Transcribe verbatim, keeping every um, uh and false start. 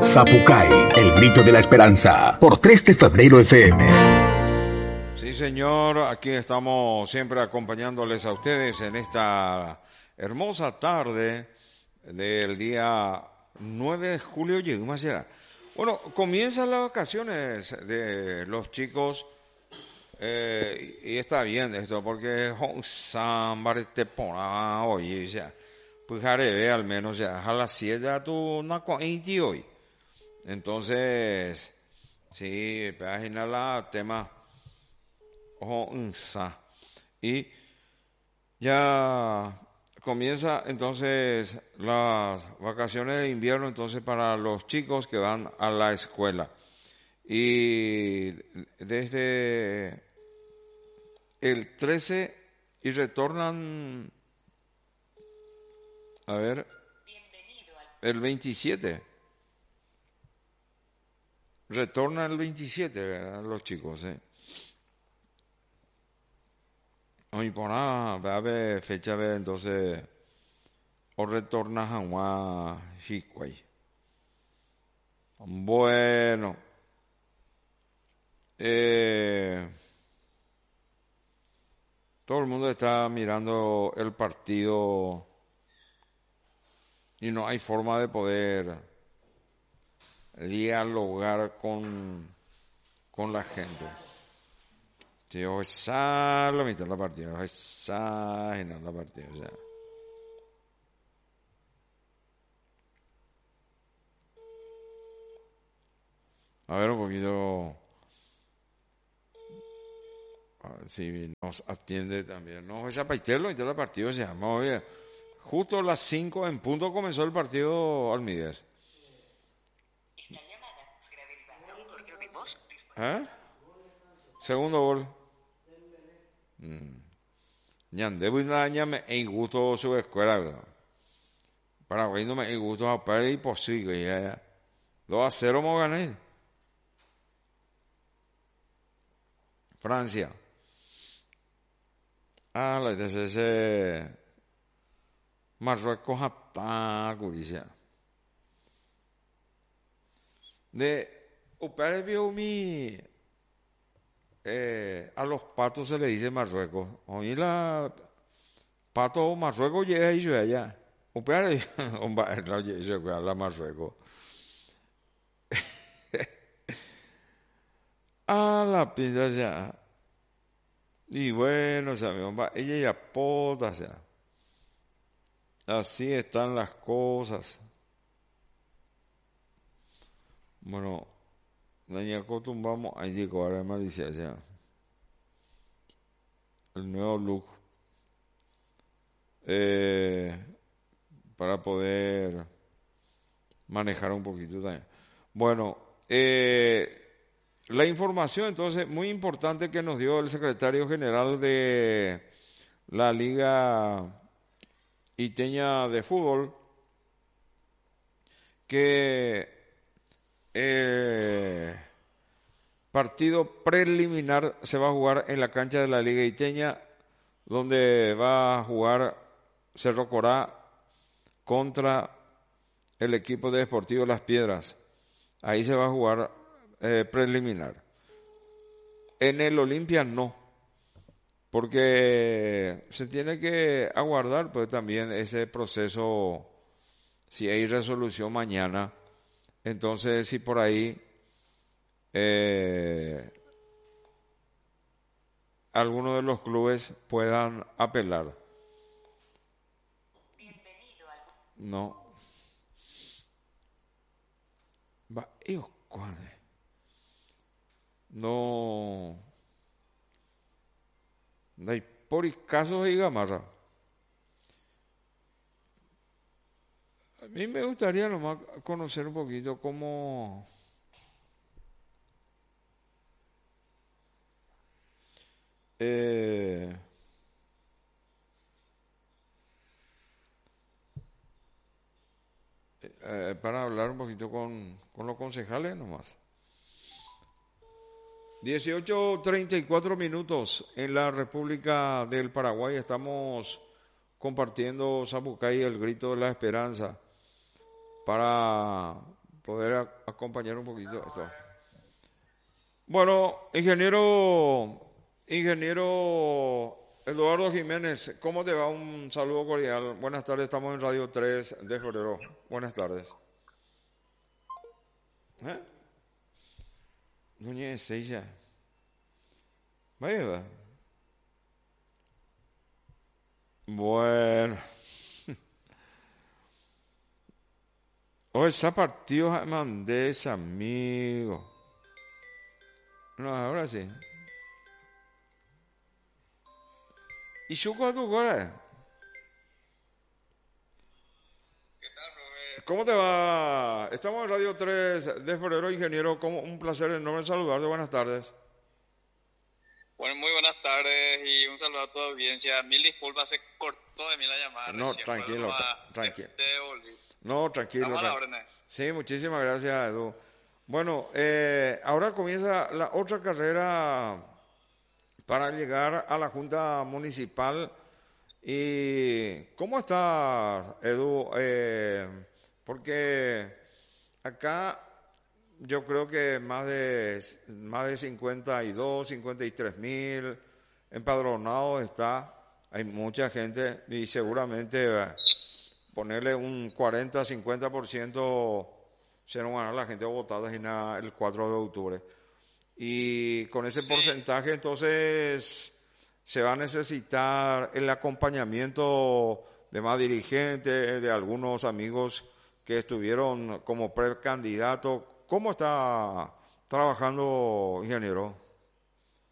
Zapucay, el grito de la esperanza, por tres de febrero F M. Sí, señor, aquí estamos siempre acompañándoles a ustedes en esta hermosa tarde del día nueve de julio. Llegamos ya. Bueno, comienzan las vacaciones de los chicos eh, y está bien esto porque Sambar te pone hoy, o sea, pues jarebe al menos ya a las siete a tu no hoy. Entonces, sí, página la tema y ya comienza entonces las vacaciones de invierno entonces para los chicos que van a la escuela. Y desde el trece y retornan, a ver, el veintisiete. Retornan el veintisiete, ¿verdad? Los chicos, ¿eh? Hoy por nada, va a haber fecha, ¿verdad? Entonces, o retornas a un Hikway. Bueno, eh, todo el mundo está mirando el partido y no hay forma de poder dialogar con, con la gente. Si hoy sale la mitad de la partida, hoy sale la partida, o sea. A ver un poquito, a ver si nos atiende también. No, esa paitelo, mitad de la partida, o sea, vamos a ver. Justo a las cinco en punto comenzó el partido Almídez. ¿Eh? Segundo gol. Ñande buinaña me en gusto su escuela, ¿verdad? Paraguay no me en gusto a perder imposible, ya, ya. dos a cero vamos a ganar. Francia. Ah, la D C C Marruecos hasta Curicia. De Upare vio mi eh, a los patos se le dice Marruecos. Oí la pato Marruecos llega y yo allá. Upare no yo a la Marruecos. A la pinta ya. Y bueno, ella ya poda ya. Así están las cosas. Bueno, daña acostumbramos a digo ahora malicia ya. El nuevo look. Eh, para poder manejar un poquito también. Bueno, eh, la información entonces muy importante que nos dio el secretario general de la Liga Iteña de Fútbol, que eh, partido preliminar se va a jugar en la cancha de la Liga Iteña, donde va a jugar Cerro Corá contra el equipo de Deportivo Las Piedras. Ahí se va a jugar eh, preliminar. En el Olimpia no, porque se tiene que aguardar pues también ese proceso, si hay resolución mañana, entonces si por ahí eh, algunos de los clubes puedan apelar. No. Va, ellos no. No hay por casos de gamarra. A mí me gustaría nomás conocer un poquito cómo eh, eh, para hablar un poquito con, con los concejales nomás. dieciocho treinta y cuatro minutos en la República del Paraguay. Estamos compartiendo Zapucay, el grito de la esperanza, para poder a- acompañar un poquito esto. Bueno, ingeniero, ingeniero Eduardo Jiménez, ¿cómo te va? Un saludo cordial. Buenas tardes, estamos en Radio tres de febrero. Buenas tardes. ¿Eh? Doña Ezeiza. Vaya, va. Bueno. Hoy esa partido mandé ese amigo. No, ahora sí. ¿Y su tu cara? ¿Cómo te va? Estamos en Radio tres de febrero, ingeniero. ¿Cómo? Un placer enorme saludarte. Buenas tardes. Bueno, muy buenas tardes y un saludo a tu audiencia. Mil disculpas, se cortó de mí la llamada. No, recién, tranquilo, pero tra- tranquilo. Te, te devolví. No, tranquilo. Estamos a la tra- orden. Sí, muchísimas gracias, Edu. Bueno, eh, ahora comienza la otra carrera para llegar a la Junta Municipal. ¿Y cómo está, Edu? Eh, porque acá yo creo que más de, más de cincuenta y dos, cincuenta y tres mil empadronados está. Hay mucha gente y seguramente eh, ponerle un cuarenta, cincuenta por ciento se nos van a ganar la gente votada en la- el cuatro de octubre. Y con ese Sí. porcentaje entonces se va a necesitar el acompañamiento de más dirigentes, de algunos amigos que estuvieron como precandidatos. ¿Cómo está trabajando, ingeniero?